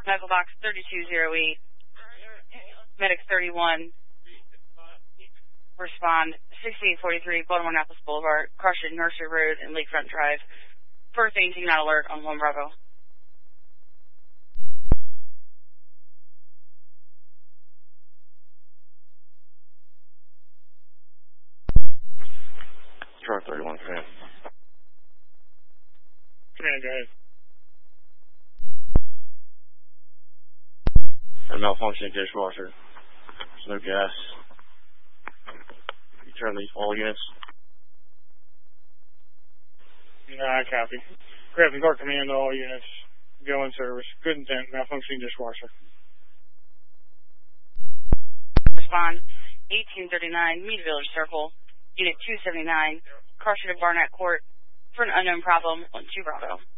Medical box 3208, medic 31, respond 6843 Baltimore Annapolis Boulevard, Crushing Nursery Road and Lakefront Drive. First anything not alert on 1 Bravo. Chart 31, command. Command, go ahead. A malfunctioning dishwasher. There's no gas. You turn these all units. Nah, copy. Grab and guard command to all units. Go in service. Good intent. Malfunctioning dishwasher. Respond 1839 Mead Village Circle, Unit 279, Carson to Barnett Court for an unknown problem on 2 Bravo.